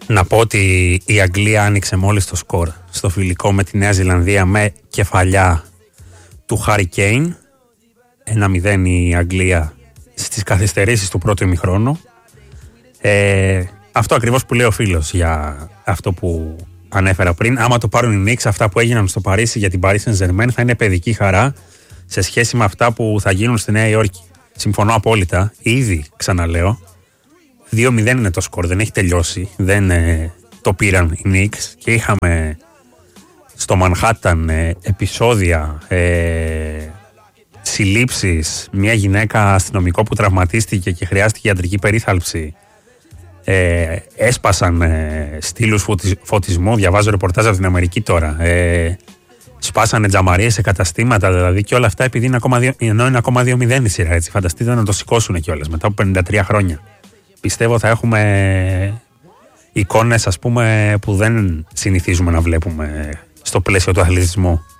Να πω ότι η Αγγλία άνοιξε μόλις το σκορ στο φιλικό με τη Νέα Ζηλανδία με κεφαλιά του Χάρι Κέιν. 1-0 η Αγγλία στις καθυστερήσεις του πρώτου ημιχρόνου. Αυτό ακριβώς που λέει ο φίλος για αυτό που ανέφερα πριν. Άμα το πάρουν οι Knicks, αυτά που έγιναν στο Παρίσι για την Paris Saint-Germain θα είναι παιδική χαρά σε σχέση με αυτά που θα γίνουν στη Νέα Υόρκη. Συμφωνώ απόλυτα. Ήδη, ξαναλέω, 2-0 είναι το σκορ, δεν έχει τελειώσει. Δεν το πήραν οι Knicks και είχαμε στο Μανχάταν επεισόδια, συλλήψεις, μια γυναίκα αστυνομικό που τραυματίστηκε και χρειάστηκε ιατρική περίθαλψη. Έσπασαν στήλους φωτισμού, διαβάζω ρεπορτάζ από την Αμερική τώρα. Σπάσανε τζαμαρίες σε καταστήματα, δηλαδή, και όλα αυτά επειδή είναι ακόμα 2-0 η σειρά. Έτσι. Φανταστείτε να το σηκώσουν κιόλας μετά από 53 χρόνια. Πιστεύω θα έχουμε εικόνες, ας πούμε, που δεν συνηθίζουμε να βλέπουμε στο πλαίσιο του αθλητισμού.